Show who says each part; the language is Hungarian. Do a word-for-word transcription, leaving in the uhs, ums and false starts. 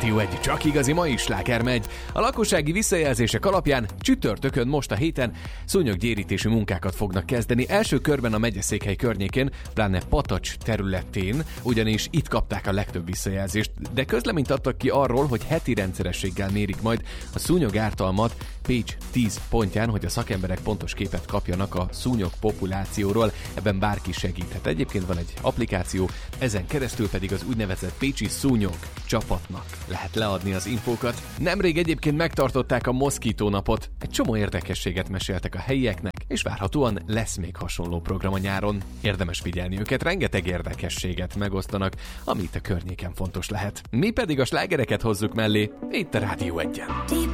Speaker 1: Rádió egy, csak igazi mai sláger megy. A lakossági visszajelzések alapján csütörtökön most a héten szúnyoggyérítési munkákat fognak kezdeni. Első körben a megyeszékhely környékén, pláne Patacs területén, ugyanis itt kapták a legtöbb visszajelzést, de közleményt adtak ki arról, hogy heti rendszerességgel mérik majd a szúnyogártalmat Pécs tíz pontján, hogy a szakemberek pontos képet kapjanak a szúnyog populációról. Ebben bárki segíthet. Egyébként van egy applikáció, ezen keresztül pedig az úgynevezett pécsi szúnyog csapatnak lehet leadni az infókat. Nemrég egyébként megtartották a moszkító napot. Egy csomó érdekességet meséltek a helyieknek, és várhatóan lesz még hasonló program a nyáron. Érdemes figyelni őket, rengeteg érdekességet megosztanak, amit a környéken fontos lehet. Mi pedig a slágereket hozzuk mellé, itt a Rádió egyen.